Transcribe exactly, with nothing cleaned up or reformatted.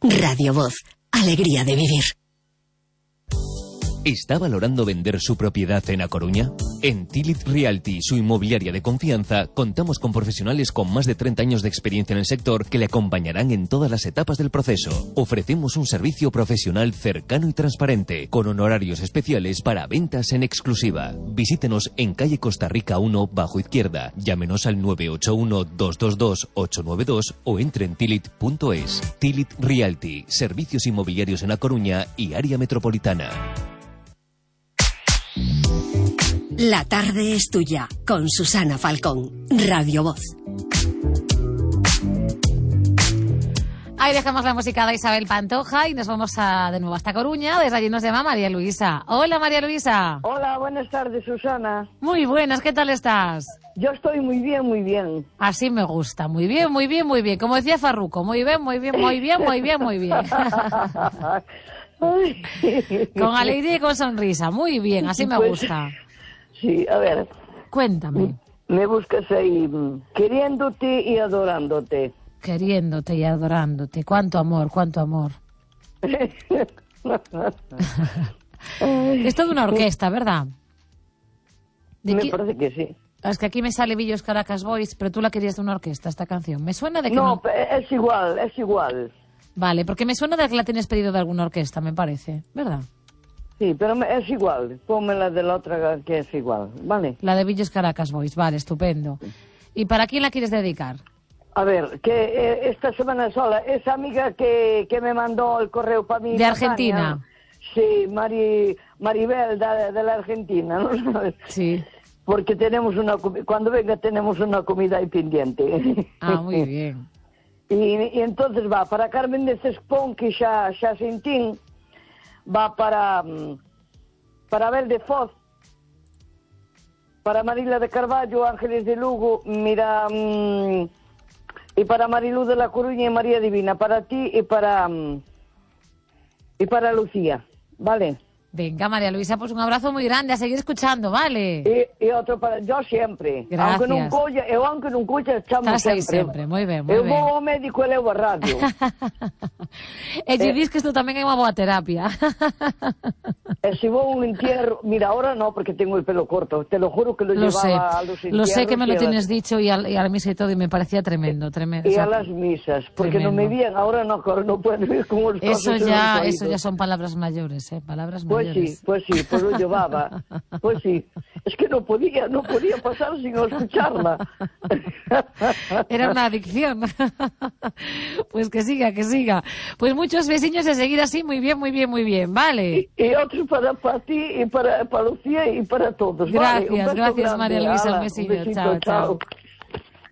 Radio Voz, alegría de vivir. ¿Está valorando vender su propiedad en A Coruña? En Tilit Realty, su inmobiliaria de confianza, contamos con profesionales con más de treinta años de experiencia en el sector que le acompañarán en todas las etapas del proceso. Ofrecemos un servicio profesional cercano y transparente, con honorarios especiales para ventas en exclusiva. Visítenos en calle Costa Rica uno, bajo izquierda. Llámenos al nueve ocho uno, dos dos dos, ocho nueve dos o entre en tilit punto es. Tilit Realty, servicios inmobiliarios en A Coruña y área metropolitana. La tarde es tuya, con Susana Falcón, Radio Voz. Ahí dejamos la música de Isabel Pantoja y nos vamos a, de nuevo hasta Coruña. Desde allí nos llama María Luisa. Hola, María Luisa. Hola, buenas tardes, Susana. Muy buenas, ¿qué tal estás? Yo estoy muy bien, muy bien. Así me gusta, muy bien, muy bien, muy bien. Como decía Farruko, muy bien, muy bien, muy bien, muy bien, muy bien. Con alegría y con sonrisa, muy bien, así me pues, gusta. Sí, a ver. Cuéntame. Me buscas ahí, queriéndote y adorándote. Queriéndote y adorándote. Cuánto amor, cuánto amor. Es toda una orquesta, ¿verdad? Me qui... parece que sí. Es que aquí me sale Villos Caracas Boys, pero tú la querías de una orquesta, esta canción. Me suena de que no... No, es igual, es igual. Vale, porque me suena de que la tienes pedido de alguna orquesta, me parece, ¿verdad? Sí, pero es igual. Ponme la de la otra que es igual, ¿vale? La de Villos Caracas Boys, vale, estupendo. ¿Y para quién la quieres dedicar? A ver, que eh, esta semana sola, esa amiga que, que me mandó el correo para mí... ¿De Argentina? Sí, Mari, Maribel, de, de la Argentina, ¿no sabes? Sí. Porque tenemos una... Cuando venga tenemos una comida ahí pendiente. Ah, muy bien. Y, y entonces va para Carmen de Cespón, que ya, ya sentín, va para, para Abel de Foz, para Marila de Carballo, Ángeles de Lugo, mira, um, y para Marilú de La Coruña y María Divina, para ti y para, um, y para Lucía, ¿vale? Venga, María Luisa, pues un abrazo muy grande, a seguir escuchando, ¿vale? Y, y outro para... Yo sempre. Gracias. Aunque non colla, eu aunque non colla, chamo Estás aí sempre. sempre, moi ben, moi eu ben. vou ao médico e levo a radio. E te eh, dis que isto tamén é unha boa terapia. E se vou a un entierro... Mira, ahora no, porque tengo el pelo corto. Te lo juro que lo, Lo llevaba sé, a los entierros. lo sé que me lo las... tienes dicho y a, y a la misa y todo, y me parecía tremendo, tremendo. Y o sea, a las misas, porque tremendo. no me vían, ahora no, ahora no puedo ir con los Eso cosas ya, en los eso ya son palabras mayores, ¿eh? Palabras pues mayores. Pues sí, pues sí, pues lo llevaba. Pues sí, es que no podía, no podía pasar sin escucharla. Era una adicción. Pues que siga, que siga. Pues muchos vecinos de seguir así, muy bien, muy bien, muy bien, ¿vale? Y, y otros para, para ti, y para, para Lucía y para todos. Gracias, ¿vale? gracias María Luisa, un besito, un besito, chao, chao. chao.